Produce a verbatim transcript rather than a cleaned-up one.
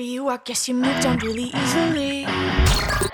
for you, I guess you moved on really easily.